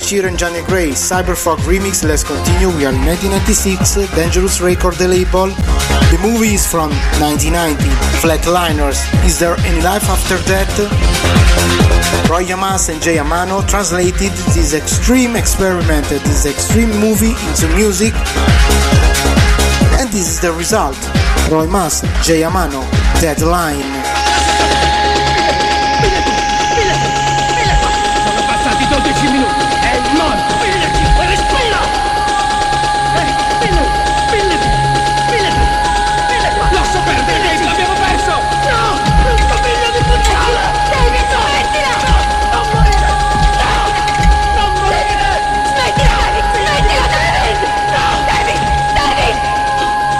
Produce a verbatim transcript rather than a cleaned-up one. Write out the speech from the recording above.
Sheeran, Johnny Gray, Cyberfog remix. Let's continue. We are in nineteen ninety-six, Dangerous Record, the label. The movie is from nineteen ninety, Flatliners. Is There Any Life After That? Roy Yamas and Jay Amano translated this extreme experiment, this extreme movie into music, and this is the result. Roy Mas, Jay Amano, Deadline.